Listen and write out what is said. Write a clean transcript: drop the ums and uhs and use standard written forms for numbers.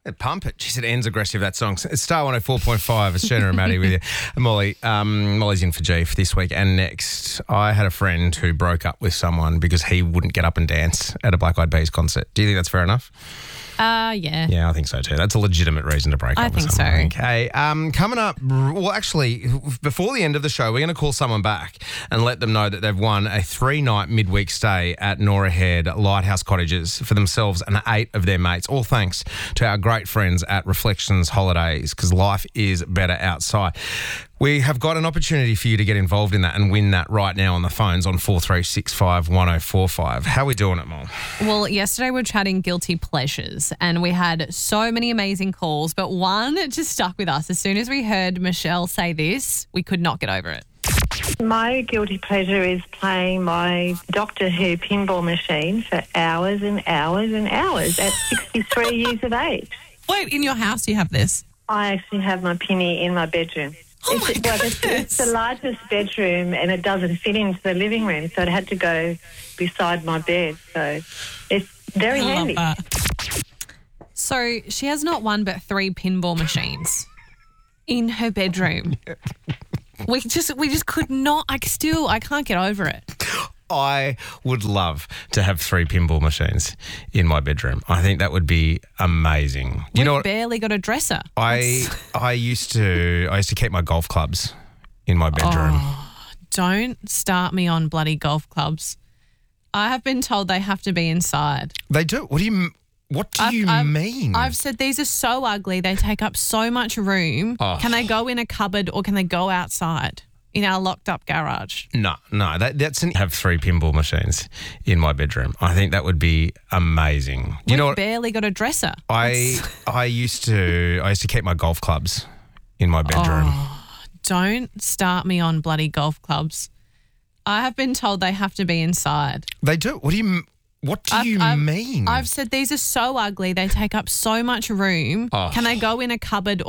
Pump it. She said, Anne's aggressive, that song. It's Star 104.5. It's Jenna and Maddie with you. And Molly, Molly's in for G for this week and next. I had a friend who broke up with someone because he wouldn't get up and dance at a Black Eyed Peas concert. Do you think that's fair enough? Yeah. Yeah, I think so too. That's a legitimate reason to break up with someone. I think so. Okay. Coming up, well, actually, before the end of the show, we're going to call someone back and let them know that they've won a 3-night midweek stay at Nora Head Lighthouse Cottages for themselves and 8 of their mates, all thanks to our great friends at Reflections Holidays, because life is better outside. We have got an opportunity for you to get involved in that and win that right now on the phones on 4365 1045. How are we doing it, Mom? Well, yesterday we were chatting guilty pleasures and we had so many amazing calls, but one just stuck with us. As soon as we heard Michelle say this, we could not get over it. My guilty pleasure is playing my Doctor Who pinball machine for hours and hours and hours at 63 years of age. Wait, in your house you have this? I actually have my Pinny in my bedroom. It's the largest bedroom and it doesn't fit into the living room, so it had to go beside my bed. So it's very handy. Love that. So she has not one but 3 pinball machines in her bedroom. We just could not. I can't get over it. I would love to have 3 pinball machines in my bedroom. I think that would be amazing. You know what? Barely got a dresser. I used to keep my golf clubs in my bedroom. Oh, don't start me on bloody golf clubs. I have been told they have to be inside. They do. What do you mean? I've said these are so ugly. They take up so much room. Oh. Can they go in a cupboard or can they go outside in our locked up garage? No. Have 3 pinball machines in my bedroom. I think that would be amazing. You know what? Barely got a dresser. I used to keep my golf clubs in my bedroom. Oh, don't start me on bloody golf clubs. I have been told they have to be inside. They do. What do you mean? I've said these are so ugly. They take up so much room. Oh. Can they go in a cupboard